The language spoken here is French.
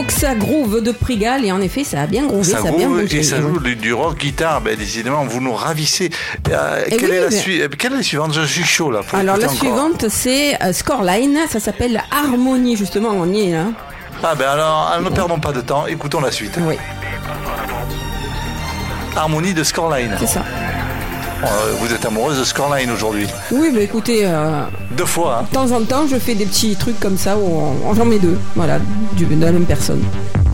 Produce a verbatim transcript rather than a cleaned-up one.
Oxa Groove de Prigal, et en effet, ça a bien groové, ça, ça a bien bougé. Et ça joue du, du rock guitare, ben, décidément, vous nous ravissez. Euh, quelle, oui, est la mais... su... quelle est la suivante? Je suis chaud là. Pour Alors la encore. suivante, c'est uh, Scoreline, ça s'appelle Harmonie, justement, on y est là. Ah ben alors, ne perdons pas de temps, écoutons la suite. Oui. Harmonie de Scoreline. C'est ça. Vous êtes amoureuse de Scoreline aujourd'hui? Oui, mais écoutez, euh, deux fois. Hein. De temps en temps, je fais des petits trucs comme ça où j'en mets deux, voilà, de la même personne.